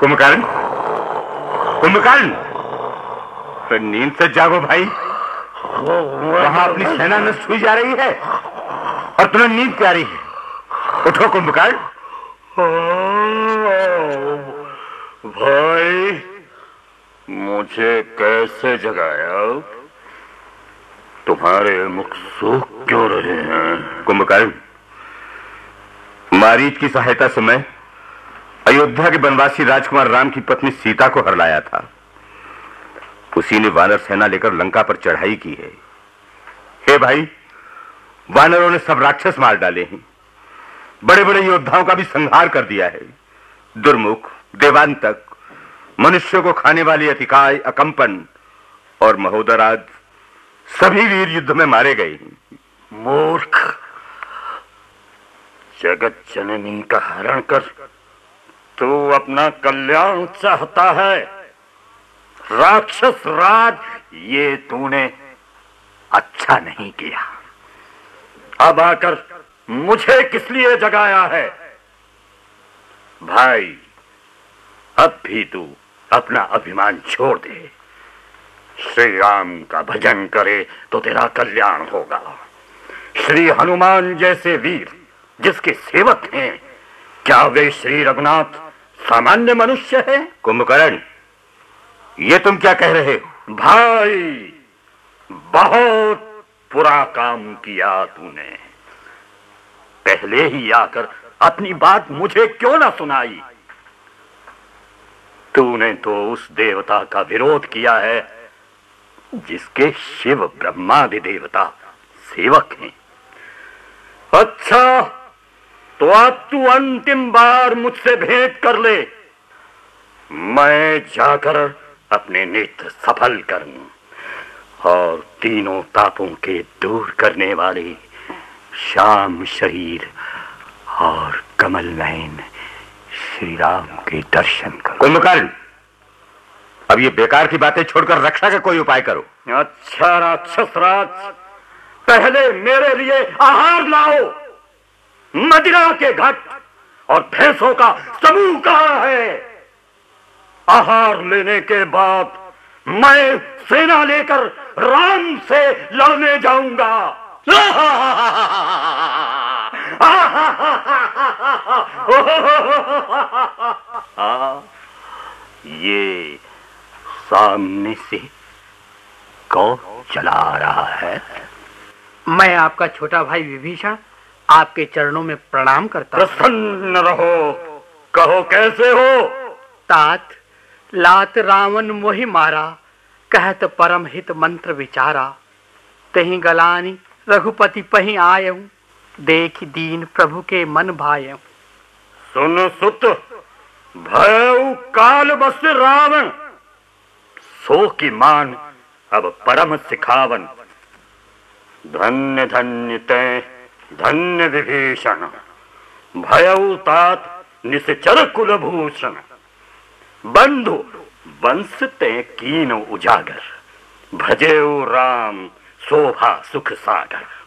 कुंभकर्ण, कुंभकर्ण, तो नींद से जागो भाई। वहां अपनी सेना नष्ट हुई जा रही है और तुम्हें नींद क्या रही है। उठो कुंभकर्ण। भाई, मुझे कैसे जगाया? तुम्हारे मुख सूख क्यों रहे हैं? कुंभकर्ण, मारीच की सहायता से मैं अयोध्या के वनवासी राजकुमार राम की पत्नी सीता को हर लाया था। उसी ने वानर सेना लेकर लंका पर चढ़ाई की है। हे भाई, वानरों ने सब राक्षस मार डाले हैं, बड़े बड़े योद्धाओं का भी संहार कर दिया है। दुर्मुख, देवांतक, मनुष्यों को खाने वाली अतिकाय, अकंपन और महोदराज सभी वीर युद्ध में मारे गए हैं। मूर्ख, जगत जननी का हरण कर तू अपना कल्याण चाहता है। राक्षस राज, ये तूने अच्छा नहीं किया। अब आकर मुझे किस लिए जगाया है? भाई, अब भी तू अपना अभिमान छोड़ दे। श्री राम का भजन करे तो तेरा कल्याण होगा। श्री हनुमान जैसे वीर जिसके सेवक हैं, क्या वे श्री रघुनाथ सामान्य मनुष्य है? कुंभकर्ण, ये तुम क्या कह रहे हो? भाई, बहुत बुरा काम किया तूने। पहले ही आकर अपनी बात मुझे क्यों ना सुनाई? तूने तो उस देवता का विरोध किया है जिसके शिव ब्रह्मादि देवता सेवक हैं। अच्छा, तो अब तू अंतिम बार मुझसे भेंट कर ले। मैं जाकर अपने नेत्र सफल करूं और तीनों तापों के दूर करने वाले श्याम शरीर और कमल नयन श्री राम के दर्शन करो। कुंभकर्ण, अब ये बेकार की बातें छोड़कर रक्षा का कोई उपाय करो। अच्छा राक्षस राज, पहले मेरे लिए आहार लाओ। मदिरा के घट और भैंसों का समूह कहाँ है? आहार लेने के बाद मैं सेना लेकर राम से लड़ने जाऊंगा। ये सामने से कौन चला रहा है? मैं आपका छोटा भाई विभीषण आपके चरणों में प्रणाम करता हूं। प्रसन्न रहो। कहो कैसे हो? तात, लात रावण मोहि मारा, कहत परम हित मंत्र विचारा। तही गलानी रघुपति पही आयऊ, देख दीन प्रभु के मन भायऊ। सुन सुत, भयउ काल बस रावण, सो की मान अब परम सिखावन। धन्य धन्य तै धन्य विभीषण, भयउ तात निश्चर कुलभूषण। बंधु वंश ते कीन उजागर, भजेउ राम शोभा सुख सागर।